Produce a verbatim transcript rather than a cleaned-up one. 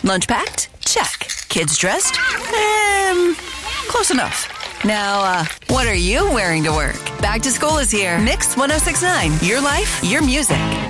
Lunch packed? Check. Kids dressed? Um, close enough. Now, uh, what are you wearing to work? Back to school is here. Mix one oh six point nine. Your life, your music.